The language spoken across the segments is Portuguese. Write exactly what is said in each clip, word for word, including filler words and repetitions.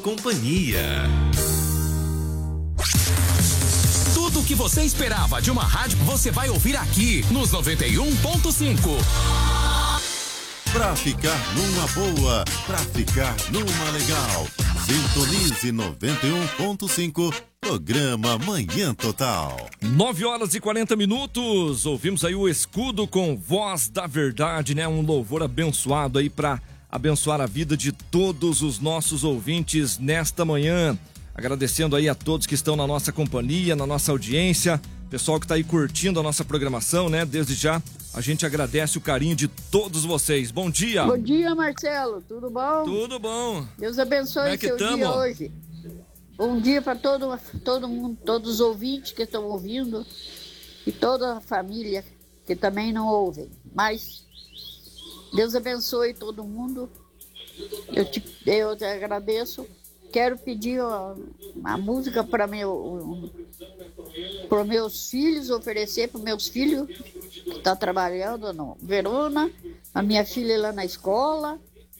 Companhia. Tudo o que você esperava de uma rádio, você vai ouvir aqui nos noventa e um ponto cinco. Pra ficar numa boa, pra ficar numa legal. Sintonize noventa e um ponto cinco, programa Manhã Total. nove horas e quarenta minutos, ouvimos aí o Escudo com Voz da Verdade, né? Um louvor abençoado aí pra abençoar a vida de todos os nossos ouvintes nesta manhã. Agradecendo aí a todos que estão na nossa companhia, na nossa audiência, pessoal que tá aí curtindo a nossa programação, né? Desde já, a gente agradece o carinho de todos vocês. Bom dia! Bom dia, Marcelo. Tudo bom? Tudo bom. Deus abençoe Como é que seu tamo? dia hoje. Bom dia para todo, todo mundo, todos os ouvintes que estão ouvindo e toda a família que também não ouvem. Mas Deus abençoe todo mundo. Eu te, eu te agradeço. Quero pedir uma, uma música para meu, para meus filhos, oferecer para meus filhos que estão trabalhando no Verona, a minha filha lá na escola.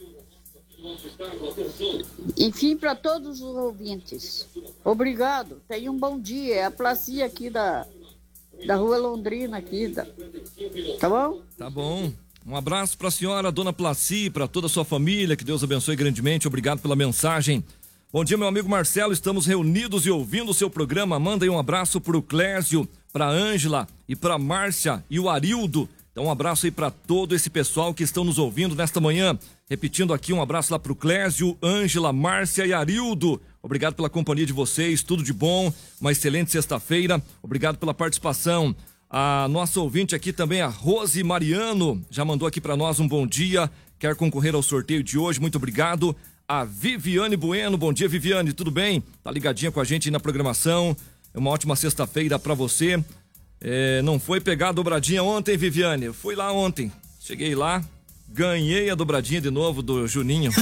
Enfim, para todos os ouvintes. Obrigado. Tenha um bom dia. É a Placia aqui da, da Rua Londrina aqui, da, tá bom? Tá bom. Um abraço para a senhora, dona Placi, para toda a sua família, que Deus abençoe grandemente. Obrigado pela mensagem. Bom dia, meu amigo Marcelo, estamos reunidos e ouvindo o seu programa. Manda aí um abraço pro Clésio, pra Ângela e pra Márcia e o Arildo. Então um abraço aí para todo esse pessoal que estão nos ouvindo nesta manhã. Repetindo aqui, um abraço lá pro Clésio, Ângela, Márcia e Arildo. Obrigado pela companhia de vocês, tudo de bom, uma excelente sexta-feira. Obrigado pela participação. A nossa ouvinte aqui também, a Rose Mariano, já mandou aqui para nós um bom dia. Quer concorrer ao sorteio de hoje, muito obrigado. A Viviane Bueno, bom dia Viviane, tudo bem? Tá ligadinha com a gente aí na programação, é uma ótima sexta-feira pra você. É, não foi pegar a dobradinha ontem, Viviane? Eu fui lá ontem, cheguei lá, ganhei a dobradinha de novo do Juninho.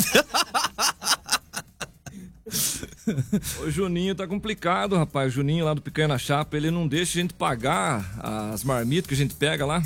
O Juninho tá complicado, rapaz, o Juninho lá do Picanha na Chapa, ele não deixa a gente pagar as marmitas que a gente pega lá.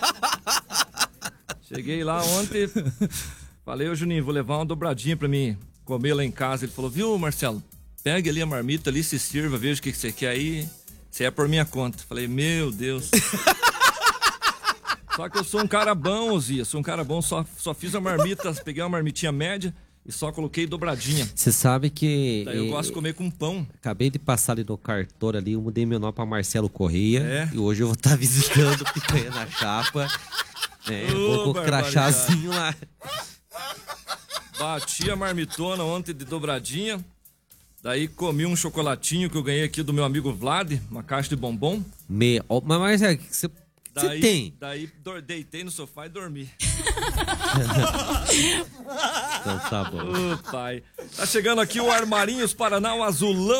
Cheguei lá ontem... Falei, ô Juninho, vou levar uma dobradinha pra mim comer lá em casa. Ele falou, viu, Marcelo, pega ali a marmita ali, se sirva, veja o que, que você quer aí. Você é por minha conta. Falei, meu Deus. Só que eu sou um cara bom, Zia, sou um cara bom, só, só fiz a marmita, peguei uma marmitinha média e só coloquei dobradinha. Você sabe que... Daí eu é, gosto de comer com pão. Acabei de passar ali no cartório ali, eu mudei meu nome pra Marcelo Correia. É. E hoje eu vou estar visitando o Picanha na Chapa. É, Ô, vou com o crachazinho lá. Bati a marmitona ontem de dobradinha. Daí comi um chocolatinho que eu ganhei aqui do meu amigo Vlad, uma caixa de bombom. Me... Oh, mas é, você tem? Daí do, deitei no sofá e dormi. Então tá bom. Ô, pai. Tá chegando aqui o Armarinhos Paraná, o azulão.